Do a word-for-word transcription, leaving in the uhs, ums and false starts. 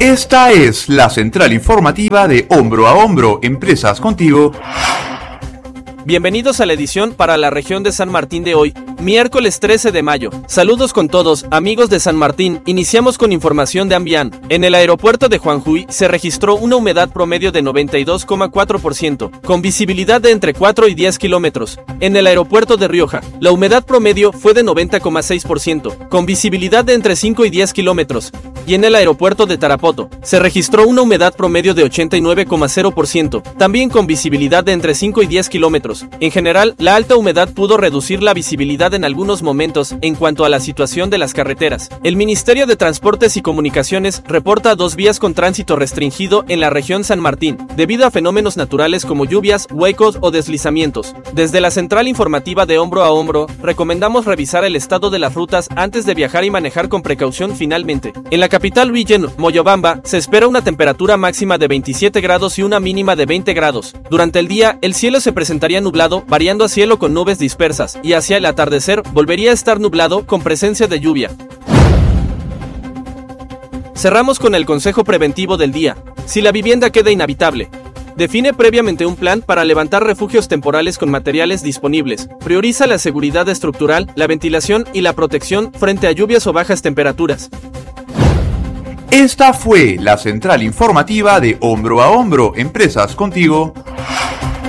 Esta es la central informativa de Hombro a Hombro, Empresas Contigo. Bienvenidos a la edición para la región de San Martín de hoy, miércoles trece de mayo. Saludos con todos, amigos de San Martín. Iniciamos con información de Ambián. En el aeropuerto de Juanjuy se registró una humedad promedio de noventa y dos coma cuatro por ciento, con visibilidad de entre cuatro y diez kilómetros. En el aeropuerto de Rioja, la humedad promedio fue de noventa coma seis por ciento, con visibilidad de entre cinco y diez kilómetros. Y en el aeropuerto de Tarapoto, se registró una humedad promedio de ochenta y nueve coma cero por ciento, también con visibilidad de entre cinco y diez kilómetros. En general, la alta humedad pudo reducir la visibilidad en algunos momentos en cuanto a la situación de las carreteras. El Ministerio de Transportes y Comunicaciones reporta dos vías con tránsito restringido en la región San Martín, debido a fenómenos naturales como lluvias, huecos o deslizamientos. Desde la central informativa de Hombro a Hombro, recomendamos revisar el estado de las rutas antes de viajar y manejar con precaución. Finalmente, en la capital region, Moyobamba, se espera una temperatura máxima de veintisiete grados y una mínima de veinte grados. Durante el día, el cielo se presentaría nublado, variando a cielo con nubes dispersas, y hacia el atardecer volvería a estar nublado con presencia de lluvia. Cerramos con el consejo preventivo del día. Si la vivienda queda inhabitable, define previamente un plan para levantar refugios temporales con materiales disponibles. Prioriza la seguridad estructural, la ventilación y la protección frente a lluvias o bajas temperaturas. Esta fue la central informativa de Hombro a Hombro, Empresas Contigo.